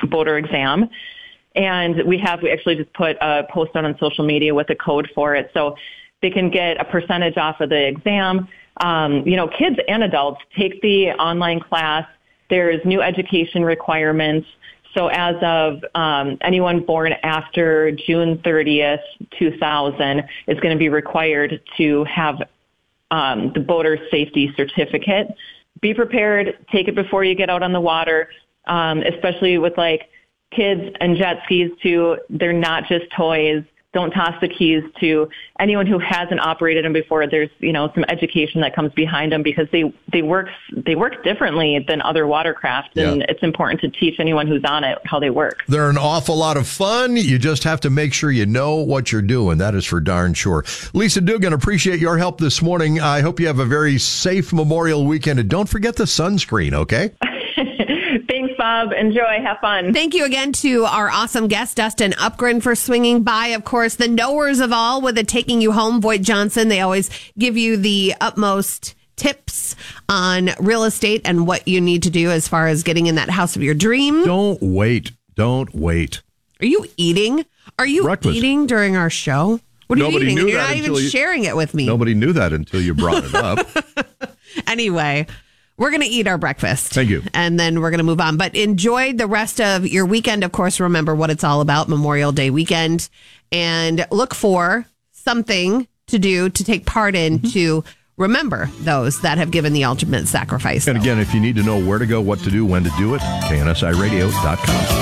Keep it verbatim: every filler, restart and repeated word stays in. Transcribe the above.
boater exam. And we have, we actually just put a post out on social media with a code for it. So they can get a percentage off of the exam. Um, you know, kids and adults take the online class. There's new education requirements. So as of um, anyone born after June thirtieth, two thousand is going to be required to have um, the boater safety certificate. Be prepared. Take it before you get out on the water, um, especially with like kids and jet skis too. They're not just toys. Don't toss the keys to anyone who hasn't operated them before. There's, you know, some education that comes behind them because they, they work, they work differently than other watercraft. And yeah. It's important to teach anyone who's on it how they work. They're an awful lot of fun. You just have to make sure you know what you're doing. That is for darn sure. Lisa Dugan, appreciate your help this morning. I hope you have a very safe Memorial weekend. And don't forget the sunscreen, okay? Thanks, Bob. Enjoy. Have fun. Thank you again to our awesome guest, Dustin Upgren, for swinging by. Of course, the knowers of all with the Taking You Home, Voight Johnson. They always give you the utmost tips on real estate and what you need to do as far as getting in that house of your dreams. Don't wait. Don't wait. Are you eating? Are you Breakfast. eating during our show? What are Nobody you eating? Knew You're that not even you, sharing it with me. Nobody knew that until you brought it up. Anyway, we're going to eat our breakfast. Thank you. And then we're going to move on. But enjoy the rest of your weekend. Of course, remember what it's all about, Memorial Day weekend. And look for something to do to take part in mm-hmm. to remember those that have given the ultimate sacrifice. And again, if you need to know where to go, what to do, when to do it, K N S I radio dot com.